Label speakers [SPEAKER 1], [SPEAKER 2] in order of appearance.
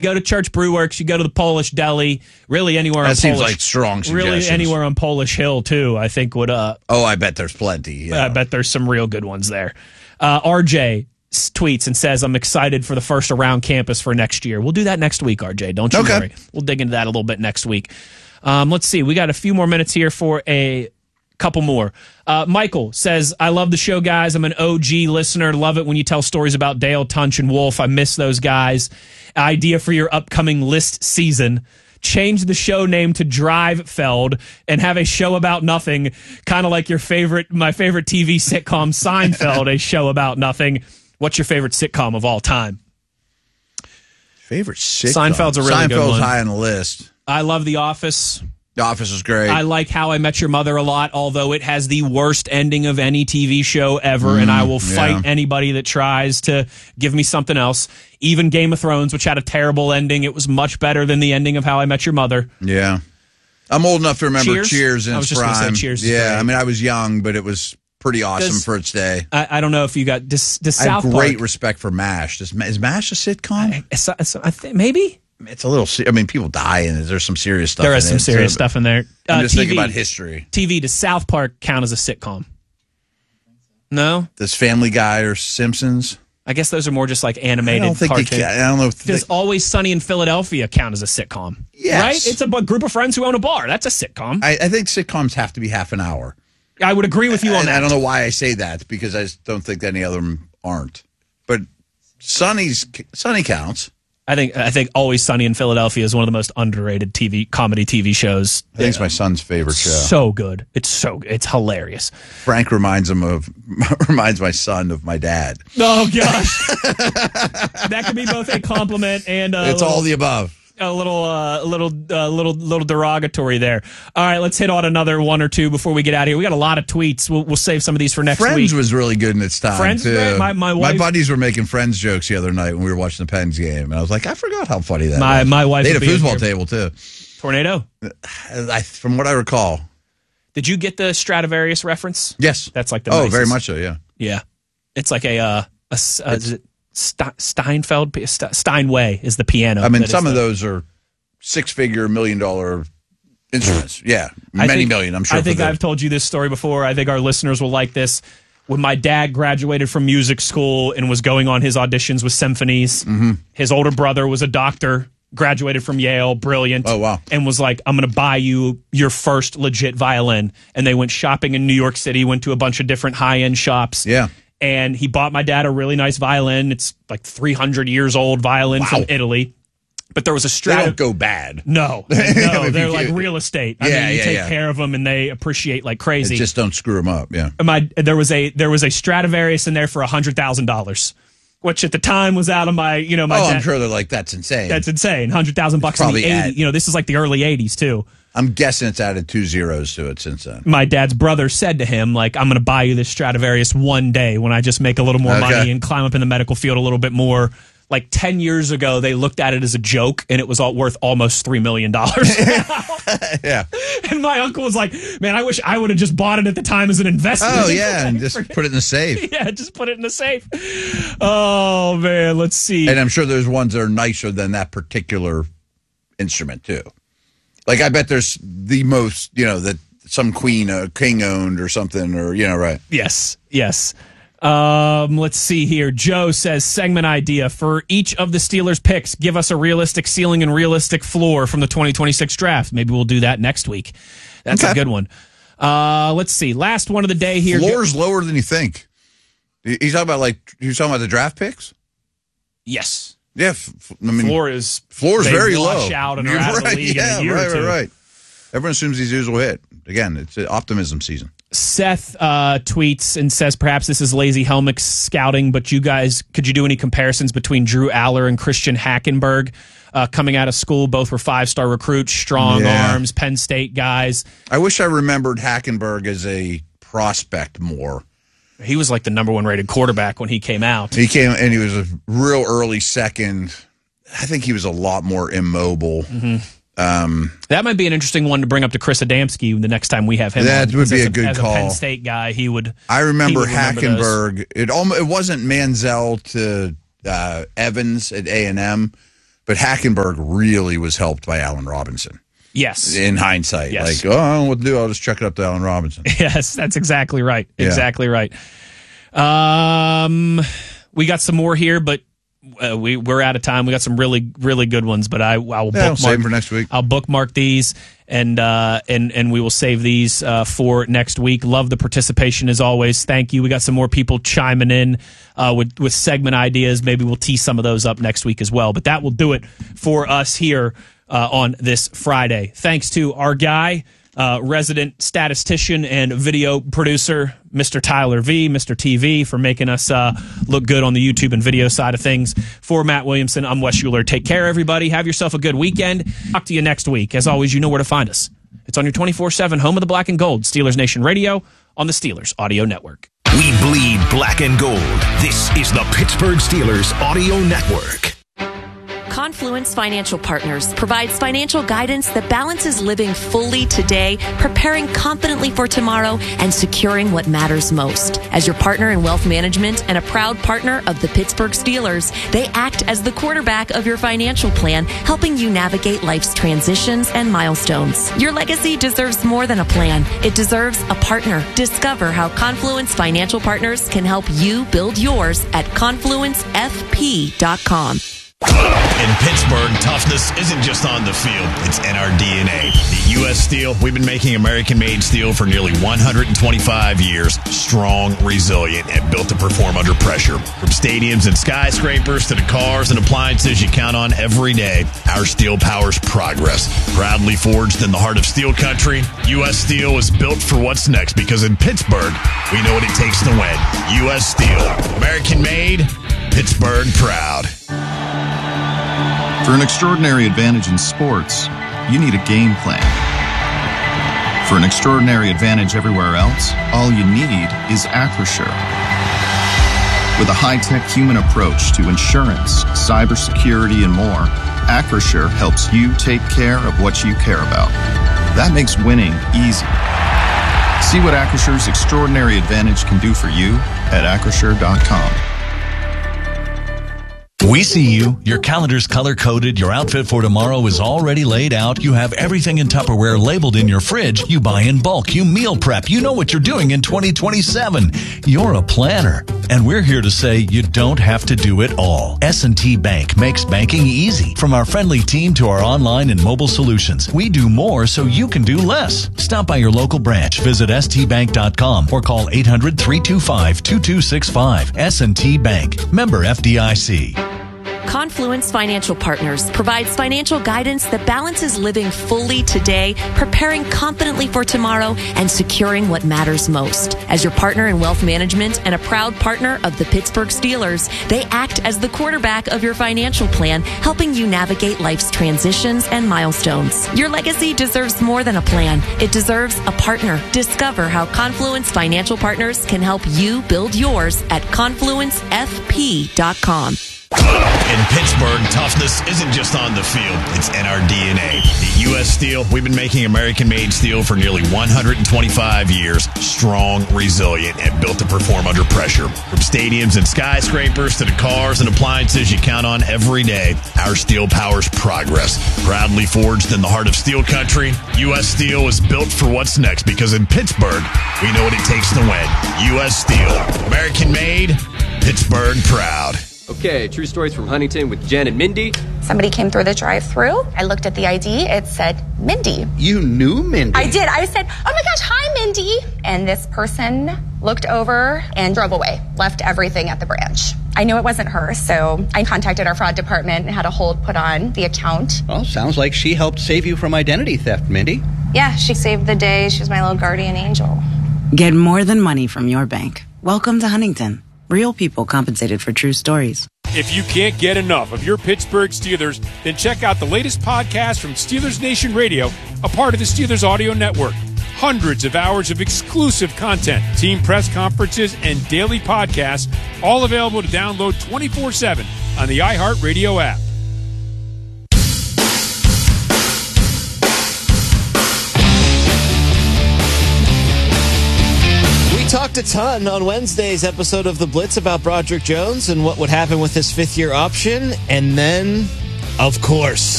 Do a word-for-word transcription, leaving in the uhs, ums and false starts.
[SPEAKER 1] go to Church Brew Works, you go to the Polish Deli, really anywhere
[SPEAKER 2] that
[SPEAKER 1] on
[SPEAKER 2] seems
[SPEAKER 1] Polish.
[SPEAKER 2] like strong suggestions.
[SPEAKER 1] Really anywhere on Polish Hill, too, I think would... Uh,
[SPEAKER 2] oh, I bet there's plenty. Yeah.
[SPEAKER 1] I bet there's some real good ones there. Uh, R J tweets and says, I'm excited for the first Around Campus for next year. We'll do that next week, R J. Don't you
[SPEAKER 2] okay.
[SPEAKER 1] worry. We'll dig into that a little bit next week. Um, let's see. We got a few more minutes here for a couple more. Uh, Michael says, I love the show, guys. I'm an O G listener. Love it when you tell stories about Dale, Tunch, and Wolf. I miss those guys. Idea for your upcoming list season. Change the show name to Drivefeld and have a show about nothing, kind of like your favorite, my favorite T V sitcom, Seinfeld, a show about nothing. What's your favorite sitcom of all time?
[SPEAKER 2] Favorite sitcom?
[SPEAKER 1] Seinfeld's a really
[SPEAKER 2] Seinfeld's
[SPEAKER 1] good one.
[SPEAKER 2] high on the list.
[SPEAKER 1] I love The Office.
[SPEAKER 2] The Office is great.
[SPEAKER 1] I like How I Met Your Mother a lot, although it has the worst ending of any T V show ever, mm, and I will fight
[SPEAKER 2] yeah.
[SPEAKER 1] anybody that tries to give me something else. Even Game of Thrones, which had a terrible ending, it was much better than the ending of How I Met Your Mother.
[SPEAKER 2] Yeah. I'm old enough to remember
[SPEAKER 1] Cheers,
[SPEAKER 2] Cheers in
[SPEAKER 1] I was
[SPEAKER 2] its
[SPEAKER 1] just
[SPEAKER 2] prime.
[SPEAKER 1] gonna say Cheers is
[SPEAKER 2] yeah,
[SPEAKER 1] great.
[SPEAKER 2] I mean, I was young, but it was pretty awesome
[SPEAKER 1] Does,
[SPEAKER 2] for its day.
[SPEAKER 1] I, I don't know if you got... Does, does
[SPEAKER 2] I
[SPEAKER 1] South
[SPEAKER 2] have great
[SPEAKER 1] Park,
[SPEAKER 2] respect for MASH. Does, is MASH a sitcom?
[SPEAKER 1] I, it's, it's, I think maybe?
[SPEAKER 2] It's a little... se- I mean, people die in it. There's some serious stuff
[SPEAKER 1] There
[SPEAKER 2] in
[SPEAKER 1] is some
[SPEAKER 2] it,
[SPEAKER 1] serious
[SPEAKER 2] so-
[SPEAKER 1] stuff in there. Uh,
[SPEAKER 2] I'm just
[SPEAKER 1] T V,
[SPEAKER 2] thinking about history.
[SPEAKER 1] T V, does South Park count as a sitcom? No?
[SPEAKER 2] Does Family Guy or Simpsons?
[SPEAKER 1] I guess those are more just like
[SPEAKER 2] I
[SPEAKER 1] animated
[SPEAKER 2] don't think you
[SPEAKER 1] cartoons.
[SPEAKER 2] can. I don't know if...
[SPEAKER 1] Does Always Sunny in Philadelphia count as a sitcom?
[SPEAKER 2] Yes.
[SPEAKER 1] Right? It's a bu- group of friends who own a bar. That's a sitcom. I,
[SPEAKER 2] I, I think sitcoms have to be half an hour.
[SPEAKER 1] I would agree with you on
[SPEAKER 2] And
[SPEAKER 1] that.
[SPEAKER 2] I don't know why I say that, because I just don't think any of them aren't. But Sunny's Sunny counts.
[SPEAKER 1] I think I think Always Sunny in Philadelphia is one of the most underrated T V comedy T V shows.
[SPEAKER 2] I think it's my son's favorite show.
[SPEAKER 1] So good. It's so it's hilarious.
[SPEAKER 2] Frank reminds him of reminds my son of my dad.
[SPEAKER 1] Oh gosh. That could be both a compliment and a
[SPEAKER 2] It's
[SPEAKER 1] little,
[SPEAKER 2] all the above.
[SPEAKER 1] a little uh, little uh, little little derogatory there. All right, let's hit on another one or two before we get out of here. We got a lot of tweets. We'll, we'll save some of these for next
[SPEAKER 2] Friends
[SPEAKER 1] week.
[SPEAKER 2] was really good in its time.
[SPEAKER 1] Friends was
[SPEAKER 2] too.
[SPEAKER 1] great. My- my wife-
[SPEAKER 2] buddies were making Friends jokes the other night when we were watching the Pens game, and I was like, I forgot how funny that
[SPEAKER 1] My
[SPEAKER 2] was.
[SPEAKER 1] my wife
[SPEAKER 2] They had
[SPEAKER 1] would
[SPEAKER 2] a
[SPEAKER 1] be in
[SPEAKER 2] foosball
[SPEAKER 1] here.
[SPEAKER 2] table too.
[SPEAKER 1] Tornado.
[SPEAKER 2] I, from what I recall,
[SPEAKER 1] Did you get the Stradivarius reference?
[SPEAKER 2] yes,
[SPEAKER 1] That's like the
[SPEAKER 2] oh,
[SPEAKER 1] nicest.
[SPEAKER 2] very much so. Yeah,
[SPEAKER 1] Yeah, it's like a uh, a, s- uh, is it Ste- Steinfeld pi- Ste- Steinway is the piano.
[SPEAKER 2] I mean,
[SPEAKER 1] that is
[SPEAKER 2] some of
[SPEAKER 1] the-
[SPEAKER 2] those are six-figure, million-dollar instruments. Yeah,
[SPEAKER 1] I
[SPEAKER 2] many
[SPEAKER 1] think-
[SPEAKER 2] million. I'm sure.
[SPEAKER 1] I think
[SPEAKER 2] for the-
[SPEAKER 1] I've told you this story before. I think our listeners will like this. When my dad graduated from music school and was going on his auditions with symphonies,
[SPEAKER 2] Mm-hmm.
[SPEAKER 1] his older brother was a doctor, graduated from Yale, brilliant.
[SPEAKER 2] Oh, wow.
[SPEAKER 1] And was like, I'm going to buy you your first legit violin. And they went shopping in New York City, went to a bunch of different high-end shops.
[SPEAKER 2] Yeah.
[SPEAKER 1] And he bought my dad a really nice violin. It's like three hundred years old violin
[SPEAKER 2] Wow.
[SPEAKER 1] from Italy. But there was a
[SPEAKER 2] They
[SPEAKER 1] Strad.
[SPEAKER 2] don't go bad.
[SPEAKER 1] No, no,
[SPEAKER 2] If
[SPEAKER 1] they're
[SPEAKER 2] you-
[SPEAKER 1] like real estate. I
[SPEAKER 2] Yeah,
[SPEAKER 1] mean, you
[SPEAKER 2] yeah,
[SPEAKER 1] take
[SPEAKER 2] yeah.
[SPEAKER 1] care of them and they appreciate like crazy.
[SPEAKER 2] Just don't screw them up. Yeah.
[SPEAKER 1] my there was a there was a Stradivarius in there for a hundred thousand dollars, which at the time was out of my you know my
[SPEAKER 2] Oh,
[SPEAKER 1] dad,
[SPEAKER 2] I'm sure they're like, that's insane.
[SPEAKER 1] that's insane. Hundred thousand bucks in the
[SPEAKER 2] probably
[SPEAKER 1] eighties.
[SPEAKER 2] at-
[SPEAKER 1] You know, this is like the early eighties too.
[SPEAKER 2] I'm guessing it's added two zeros to it since then.
[SPEAKER 1] My dad's brother said to him, like, I'm going to buy you this Stradivarius one day when I just make a little more
[SPEAKER 2] Okay.
[SPEAKER 1] money and climb up in the medical field a little bit more. Like ten years ago, they looked at it as a joke, and it was all worth almost three million dollars.
[SPEAKER 2] Yeah.
[SPEAKER 1] And my uncle was like, man, I wish I would have just bought it at the time as an investment.
[SPEAKER 2] Oh, yeah, and just put it in the safe.
[SPEAKER 1] Yeah, just put it in the safe. Oh, man, let's see.
[SPEAKER 2] And I'm sure there's ones that are nicer than that particular instrument, too. Like, I bet there's the most, you know, that some queen, uh, king owned or something, or, you know, right.
[SPEAKER 1] Yes, yes. Um, let's see here. Joe says, segment idea for each of the Steelers picks. Give us a realistic ceiling and realistic floor from the twenty twenty-six draft. Maybe we'll do that next week. That's
[SPEAKER 2] Okay.
[SPEAKER 1] a good one. Uh, let's see. Last one of the day here.
[SPEAKER 2] Floor's lower than you think. He's talking about, like, he's talking about the draft picks?
[SPEAKER 1] Yes.
[SPEAKER 2] Yeah. F- f- I mean,
[SPEAKER 1] Floor is
[SPEAKER 2] floor's
[SPEAKER 1] they
[SPEAKER 2] very
[SPEAKER 1] wash
[SPEAKER 2] low.
[SPEAKER 1] out and are
[SPEAKER 2] You're
[SPEAKER 1] out of the
[SPEAKER 2] right.
[SPEAKER 1] league
[SPEAKER 2] Yeah,
[SPEAKER 1] in a year
[SPEAKER 2] right,
[SPEAKER 1] or two.
[SPEAKER 2] right, right. Everyone assumes these dudes will hit. Again, it's uh, optimism season.
[SPEAKER 1] Seth uh, tweets and says, perhaps this is lazy helmet scouting, but you guys, could you do any comparisons between Drew Aller and Christian Hackenberg uh, coming out of school? Both were five-star recruits, strong
[SPEAKER 2] Yeah.
[SPEAKER 1] arms, Penn State guys.
[SPEAKER 2] I wish I remembered Hackenberg as a prospect more.
[SPEAKER 1] He was like the number one rated quarterback when he came out.
[SPEAKER 2] He came and he was a real early second. I think he was a lot more immobile.
[SPEAKER 1] Mm-hmm.
[SPEAKER 2] Um,
[SPEAKER 1] That might be an interesting one to bring up to Chris Adamski the next time we have him.
[SPEAKER 2] That
[SPEAKER 1] on,
[SPEAKER 2] would
[SPEAKER 1] because
[SPEAKER 2] be
[SPEAKER 1] as
[SPEAKER 2] a good
[SPEAKER 1] as
[SPEAKER 2] call.
[SPEAKER 1] A Penn State guy, he would.
[SPEAKER 2] I remember
[SPEAKER 1] he would remember those.
[SPEAKER 2] Hackenberg. It almost it wasn't Manziel to uh, Evans at A and M, but but Hackenberg really was helped by Allen Robinson.
[SPEAKER 1] Yes.
[SPEAKER 2] In hindsight.
[SPEAKER 1] Yes.
[SPEAKER 2] Like, oh, I don't know what to do. I'll just chuck it up to Allen Robinson.
[SPEAKER 1] Yes, that's exactly right.
[SPEAKER 2] Yeah.
[SPEAKER 1] Exactly right. Um, we got some more here, but uh, we, we're out of time. We got some really, really good ones, but I, I will
[SPEAKER 2] Yeah, we'll
[SPEAKER 1] bookmark
[SPEAKER 2] save them for next week.
[SPEAKER 1] I'll bookmark these, and uh, and and we will save these uh, for next week. Love the participation as always. Thank you. We got some more people chiming in uh, with with segment ideas. Maybe we'll tee some of those up next week as well. But that will do it for us here uh, on this Friday. Thanks to our guy, uh, resident statistician and video producer, Mister Tyler V, Mister T V, for making us uh, look good on the YouTube and video side of things. For Matt Williamson, I'm Wes Schuler. Take care, everybody. Have yourself a good weekend. Talk to you next week. As always, you know where to find us. It's on your twenty-four seven home of the black and gold, Steelers Nation Radio, on the Steelers Audio Network.
[SPEAKER 3] We bleed black and gold. This is the Pittsburgh Steelers Audio Network.
[SPEAKER 4] Confluence Financial Partners provides financial guidance that balances living fully today, preparing confidently for tomorrow, and securing what matters most. As your partner in wealth management and a proud partner of the Pittsburgh Steelers, they act as the quarterback of your financial plan, helping you navigate life's transitions and milestones. Your legacy deserves more than a plan. It deserves a partner. Discover how Confluence Financial Partners can help you build yours at confluence f p dot com.
[SPEAKER 5] In Pittsburgh, toughness isn't just on the field, it's in our D N A. At U S Steel, we've been making American-made steel for nearly one hundred twenty-five years. Strong, resilient, and built to perform under pressure. From stadiums and skyscrapers to the cars and appliances you count on every day, our steel powers progress. Proudly forged in the heart of steel country, U S Steel is built for what's next, because in Pittsburgh, we know what it takes to win. U S Steel, American-made, Pittsburgh proud.
[SPEAKER 6] For an extraordinary advantage in sports, you need a game plan. For an extraordinary advantage everywhere else, all you need is Acrisure. With a high-tech human approach to insurance, cybersecurity, and more, Acrisure helps you take care of what you care about. That makes winning easy. See what Acrisure's extraordinary advantage can do for you at acrisure dot com.
[SPEAKER 7] We see you. Your calendar's color-coded. Your outfit for tomorrow is already laid out. You have everything in Tupperware labeled in your fridge. You buy in bulk. You meal prep. You know what you're doing in twenty twenty-seven. You're a planner. And we're here to say you don't have to do it all. S and T Bank makes banking easy. From our friendly team to our online and mobile solutions, we do more so you can do less. Stop by your local branch. Visit s t bank dot com or call eight hundred, three two five, two two six five. S and T Bank. Member F D I C.
[SPEAKER 4] Confluence Financial Partners provides financial guidance that balances living fully today, preparing confidently for tomorrow, and securing what matters most. As your partner in wealth management and a proud partner of the Pittsburgh Steelers, they act as the quarterback of your financial plan, helping you navigate life's transitions and milestones. Your legacy deserves more than a plan. It deserves a partner. Discover how Confluence Financial Partners can help you build yours at confluence f p dot com.
[SPEAKER 5] In Pittsburgh, toughness isn't just on the field, it's in our D N A. At U S Steel, we've been making American-made steel for nearly one hundred twenty-five years. Strong, resilient, and built to perform under pressure. From stadiums and skyscrapers to the cars and appliances you count on every day, our steel powers progress. Proudly forged in the heart of steel country, U S Steel is built for what's next, because in Pittsburgh, we know what it takes to win. U S Steel, American-made, Pittsburgh proud.
[SPEAKER 8] Okay, true stories from Huntington with Jen and Mindy.
[SPEAKER 9] Somebody came through the drive-thru. I looked at the I D. It said Mindy.
[SPEAKER 10] You knew Mindy?
[SPEAKER 9] I did. I said, oh my gosh, hi, Mindy. And this person looked over and drove away, left everything at the branch. I knew it wasn't her, so I contacted our fraud department and had a hold put on the account.
[SPEAKER 10] Well, sounds like she helped save you from identity theft, Mindy.
[SPEAKER 9] Yeah, she saved the day. She was my little guardian angel.
[SPEAKER 11] Get more than money from your bank. Welcome to Huntington. Real people compensated for true stories.
[SPEAKER 12] If you can't get enough of your Pittsburgh Steelers, then check out the latest podcast from Steelers Nation Radio, a part of the Steelers Audio Network. Hundreds of hours of exclusive content, team press conferences, and daily podcasts, all available to download twenty-four seven on the iHeartRadio app.
[SPEAKER 13] Talked a ton on Wednesday's episode of The Blitz about Broderick Jones and what would happen with his fifth-year option, and then Of course.